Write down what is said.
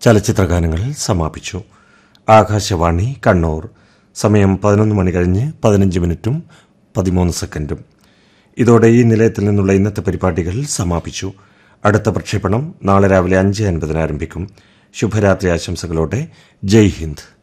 ചലച്ചിത്രഗാനങ്ങൾ സമാപിച്ചു. ആകാശവാണി കണ്ണൂർ. സമയം 11 മണി കഴിഞ്ഞ് 15 മിനിറ്റും 13 സെക്കൻഡും. ഇതോടെ ഈ നിലയത്തിൽ നിന്നുള്ള ഇന്നത്തെ പരിപാടികൾ സമാപിച്ചു. അടുത്ത പ്രക്ഷേപണം നാളെ രാവിലെ 5:50 ആരംഭിക്കും. ശുഭരാത്രി ആശംസകളോടെ ജയ് ഹിന്ദ്.